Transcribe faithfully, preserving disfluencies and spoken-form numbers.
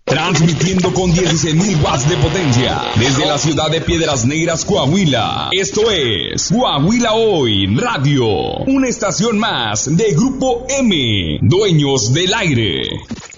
Transmitiendo con dieciséis mil watts de potencia desde la ciudad de Piedras Negras, Coahuila. Esto es Coahuila Hoy Radio, una estación más de Grupo M, dueños del aire.